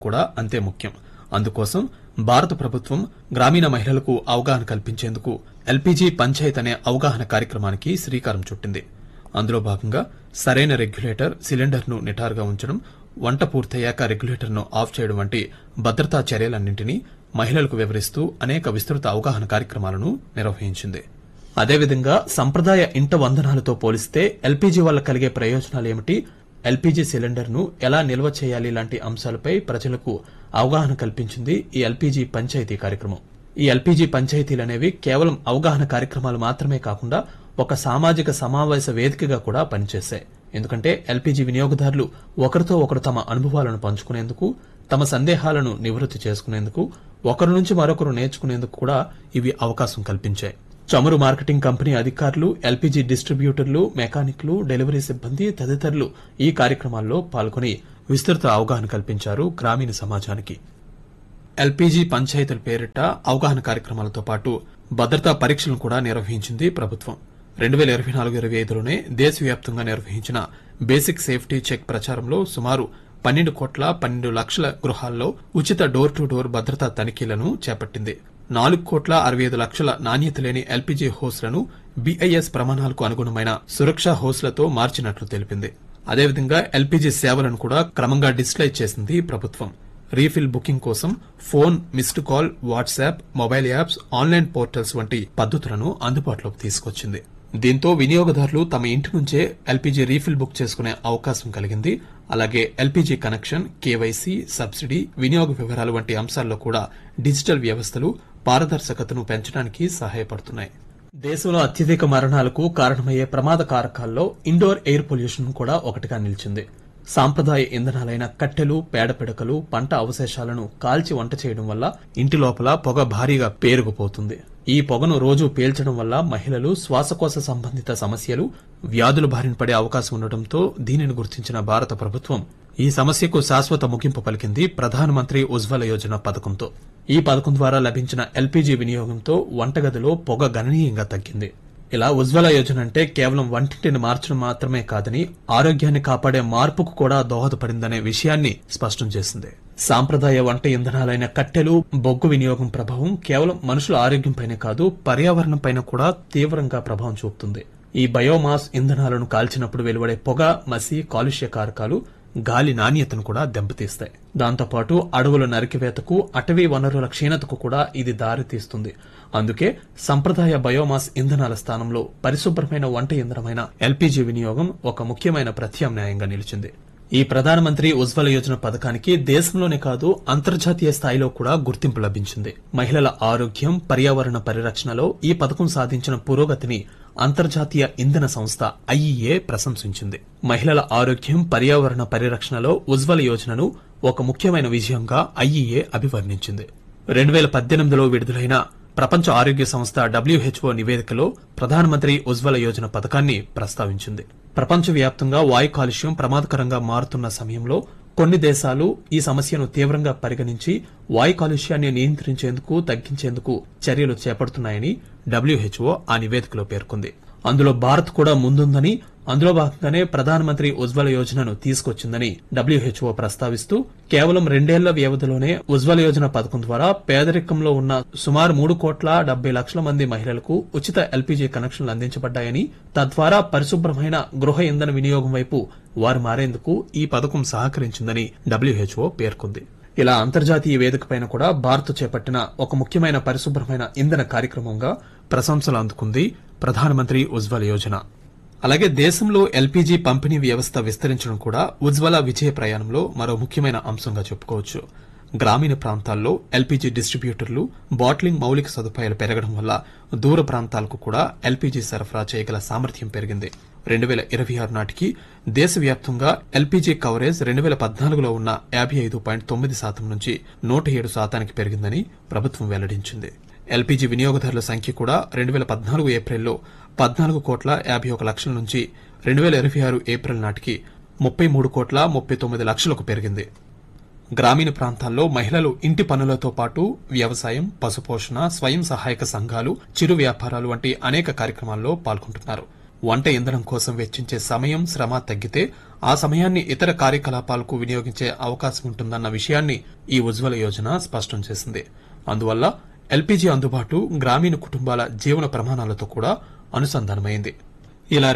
కూడా అంతే ముఖ్యం. అందుకోసం భారత ప్రభుత్వం గ్రామీణ మహిళలకు అవగాహన కల్పించేందుకు ఎల్పీజీ పంచాయత్ అనే అవగాహన కార్యక్రమానికి శ్రీకారం చుట్టింది. అందులో భాగంగా సరైన రెగ్యులేటర్, సిలిండర్ను నిటారుగా ఉంచడం, వంట పూర్తయ్యాక రెగ్యులేటర్ను ఆఫ్ చేయడం వంటి భద్రతా చర్యలన్నింటినీ మహిళలకు వివరిస్తూ అనేక విస్తృత అవగాహన కార్యక్రమాలను నిర్వహించింది. అదేవిధంగా సంప్రదాయ ఇంట వందనాలతో పోలిస్తే ఎల్పీజీ వల్ల కలిగే ప్రయోజనాలేమిటి, ఎల్పీజీ సిలిండర్ను ఎలా నిల్వ చేయాలి లాంటి అంశాలపై ప్రజలకు అవగాహన కల్పించింది ఈ ఎల్పీజీ పంచాయతీ కార్యక్రమం. ఈ ఎల్పీజీ పంచాయతీలనేవి కేవలం అవగాహన కార్యక్రమాలు మాత్రమే కాకుండా ఒక సామాజిక సమావేశ వేదికగా కూడా పనిచేశాయి. ఎందుకంటే ఎల్పీజీ వినియోగదారులు ఒకరితో ఒకరు తమ అనుభవాలను పంచుకునేందుకు, తమ సందేహాలను నివృత్తి చేసుకునేందుకు, ఒకరి నుంచి మరొకరు నేర్చుకునేందుకు కూడా ఇవి అవకాశం కల్పించాయి. చమురు మార్కెటింగ్ కంపెనీ అధికారులు, ఎల్పీజీ డిస్ట్రిబ్యూటర్లు, మెకానిక్లు, డెలివరీ సిబ్బంది తదితరులు ఈ కార్యక్రమాల్లో పాల్గొని విస్తృత అవగాహన కల్పించారు గ్రామీణ సమాజానికి. ఎల్పీజీ పంచాయతీల పేరిట అవగాహన కార్యక్రమాలతో పాటు భద్రతా పరీక్షలను కూడా నిర్వహించింది ప్రభుత్వం. 2024-25లోనే దేశవ్యాప్తంగా నిర్వహించిన బేసిక్ సేఫ్టీ చెక్ ప్రచారంలో సుమారు 12,12,00,000 గృహాల్లో ఉచిత డోర్ టు డోర్ భద్రతా తనిఖీలను చేపట్టింది. 4,65,00,000 నాణ్యత లేని ఎల్పీజీ హోస్లను బీఐఎస్ ప్రమాణాలకు అనుగుణమైన సురక్షా హోస్లతో మార్చినట్లు తెలిపింది. అదేవిధంగా ఎల్పీజీ సేవలను కూడా క్రమంగా డిజిటలైజ్ చేసింది ప్రభుత్వం. రీఫిల్ బుకింగ్ కోసం phone, missed call, WhatsApp, mobile apps, online portals వంటి పద్దతులను అందుబాటులోకి తీసుకొచ్చింది. దీంతో వినియోగదారులు తమ ఇంటి నుంచే ఎల్పీజీ రీఫిల్ బుక్ చేసుకునే అవకాశం కలిగింది. అలాగే ఎల్పీజీ కనెక్షన్, కేవైసీ, సబ్సిడీ, వినియోగ వివరాలు వంటి అంశాల్లో కూడా డిజిటల్ వ్యవస్థలు పారదర్శకతను పెంచడానికి సహాయపడుతున్నాయి. దేశంలో అత్యధిక మరణాలకు కారణమయ్యే ప్రమాద కారకాల్లో ఇండోర్ ఎయిర్ పొల్యూషన్ కూడా ఒకటిగా నిలిచింది. సాంప్రదాయ ఇంధనాలైన కట్టెలు, పేడపిడకలు, పంట అవశేషాలను కాల్చి వంట చేయడం వల్ల ఇంటి లోపల పొగ భారీగా పేరుకుపోతుంది. ఈ పొగను రోజూ పీల్చడం వల్ల మహిళలు శ్వాసకోశ సంబంధిత సమస్యలు, వ్యాధుల బారిన పడే అవకాశం ఉండటంతో దీనిని గుర్తించిన భారత ప్రభుత్వం ఈ సమస్యకు శాశ్వత ముగింపు పలికింది ప్రధానమంత్రి ఉజ్వల యోజన పథకంతో. ఈ పథకం ద్వారా లభించిన ఎల్పీజీ వినియోగంతో వంటగదిలో పొగ గణనీయంగా తగ్గింది. ఇలా ఉజ్వల యోజన అంటే కేవలం వంటింటిని మార్చడం మాత్రమే కాదని ఆరోగ్యాన్ని కాపాడే మార్పుకు కూడా దోహదపడిందనే విషయాన్ని స్పష్టం చేసింది. సాంప్రదాయ వంట ఇంధనాలైన కట్టెలు, బొగ్గు వినియోగం ప్రభావం కేవలం మనుషుల ఆరోగ్యంపైనే కాదు, పర్యావరణంపైన కూడా తీవ్రంగా ప్రభావం చూపుతుంది. ఈ బయోమాస్ ఇంధనాలను కాల్చినప్పుడు వెలువడే పొగ, మసి, కాలుష్య కారకాలు గాలి నాణ్యతను కూడా దెబ్బతీస్తాయి. దాంతోపాటు అడవుల నరికివేతకు, అటవీ వనరుల క్షీణతకు కూడా ఇది దారితీస్తుంది. అందుకే సంప్రదాయ బయోమాస్ ఇంధనాల స్థానంలో పరిశుభ్రమైన వంట ఇంధనమైన ఎల్పీజీ వినియోగం ఒక ముఖ్యమైన ప్రత్యామ్నాయంగా నిలిచింది. ఈ ప్రధానమంత్రి ఉజ్వల యోజన పథకానికి దేశంలోనే కాదు అంతర్జాతీయ స్థాయిలో కూడా గుర్తింపు లభించింది. మహిళల ఆరోగ్యం, పర్యావరణ పరిరక్షణలో ఈ పథకం సాధించిన పురోగతిని అంతర్జాతీయ ఇంధన సంస్థ ఐఈఏ ప్రశంసించింది. మహిళల ఆరోగ్యం, పర్యావరణ పరిరక్షణలో ఉజ్వల యోజనను ఒక ముఖ్యమైన విజయంగా ఐఈఏ అభివర్ణించింది. 2018లో విడుదలైన ప్రపంచ ఆరోగ్య సంస్థ WHO నివేదికలో ప్రధానమంత్రి ఉజ్వల యోజన పథకాన్ని ప్రస్తావించింది. ప్రపంచవ్యాప్తంగా వాయు కాలుష్యం ప్రమాదకరంగా మారుతున్న సమయంలో కొన్ని దేశాలు ఈ సమస్యను తీవ్రంగా పరిగణించి వాయు కాలుష్యాన్ని నియంత్రించేందుకు, తగ్గించేందుకు చర్యలు చేపడుతున్నాయని WHO ఆ నివేదికలో పేర్కొంది. అందులో భారత్ కూడా ముందుందని, అందులో భాగంగానే ప్రధానమంత్రి ఉజ్వల యోజనను తీసుకొచ్చిందని WHO ప్రస్తావిస్తూ కేవలం 2 ఏళ్ల వ్యవధిలోనే ఉజ్వల యోజన పథకం ద్వారా పేదరికంలో ఉన్న సుమారు 3,70,00,000 మంది మహిళలకు ఉచిత ఎల్పీజీ కనెక్షన్లు అందించబడ్డాయని, తద్వారా పరిశుభ్రమైన గృహ ఇంధన వినియోగం వైపు వారు మారేందుకు ఈ పథకం సహకరించిందని WHO పేర్కొంది. ఇలా అంతర్జాతీయ వేదికపైన కూడా భారత్ చేపట్టిన ఒక ముఖ్యమైన పరిశుభ్రమైన ఇంధన కార్యక్రమంగా ప్రశంసలు అందుకుంది ప్రధానమంత్రి ఉజ్వల యోజన. అలాగే దేశంలో ఎల్పీజీ పంపిణీ వ్యవస్థ విస్తరించడం కూడా ఉజ్వల విజయ ప్రయాణంలో మరో ముఖ్యమైన అంశంగా చెప్పుకోవచ్చు. గ్రామీణ ప్రాంతాల్లో ఎల్పీజీ డిస్ట్రిబ్యూటర్లు, బాట్లింగ్ మౌలిక సదుపాయాలు పెరగడం వల్ల దూర ప్రాంతాలకు కూడా ఎల్పీజీ సరఫరా చేయగల సామర్థ్యం పెరిగింది. 2026 నాటికి దేశవ్యాప్తంగా ఎల్పీజీ కవరేజ్ 2014లో ఉన్న 55.9% నుంచి 107% పెరిగిందని ప్రభుత్వం వెల్లడించింది. ఎల్పీజీ వినియోగదారుల సంఖ్య కూడా 2014 ఏప్రిల్లో 14,51,00,000 నుంచి 2026 ఏప్రిల్ నాటికి 33,39,00,000కు పెరిగింది. గ్రామీణ ప్రాంతాల్లో మహిళలు ఇంటి పనులతో పాటు వ్యవసాయం, పశుపోషణ, స్వయం సహాయక సంఘాలు, చిరు వ్యాపారాలు వంటి అనేక కార్యక్రమాల్లో పాల్గొంటున్నారు. వంట ఇంధనం కోసం వెచ్చించే సమయం, శ్రమ తగ్గితే ఆ సమయాన్ని ఇతర కార్యకలాపాలకు వినియోగించే అవకాశం ఉంటుందన్న విషయాన్ని ఈ ఉజ్వల యోజన స్పష్టం చేసింది. అందువల్ల ఎల్పీజీ అందుబాటు గ్రామీణ కుటుంబాల జీవన ప్రమాణాలతో కూడా అనుసంధానమైంది. ఇలా